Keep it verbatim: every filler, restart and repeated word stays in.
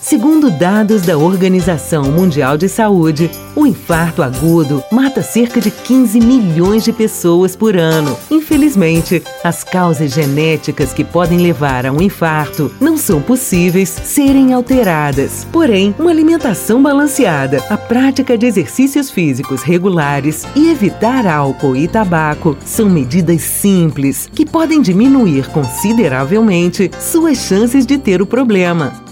Segundo dados da Organização Mundial de Saúde, o infarto agudo mata cerca de quinze milhões de pessoas por ano. Infelizmente, as causas genéticas que podem levar a um infarto não são possíveis serem alteradas. Porém, uma alimentação balanceada, a prática de exercícios físicos regulares e evitar álcool e tabaco são medidas simples que podem diminuir consideravelmente suas chances de ter o problema.